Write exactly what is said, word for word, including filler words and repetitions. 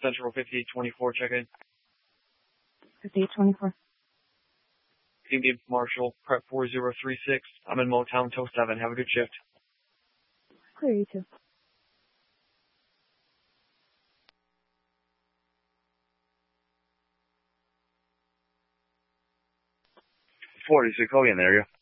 Central fifty-eight twenty-four, check in. fifty-eight twenty-four. Team Deep Marshall, Prep four zero three six. I'm in Motown till seven. Have a good shift. Clear, you too. forty-six, hold in there, you.